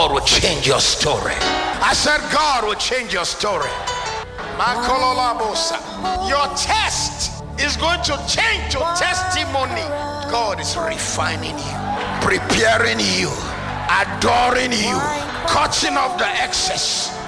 God will change your story. I said God will change your story. Your test is going to change to testimony. God is refining you, preparing you, adoring you, cutting off the excess,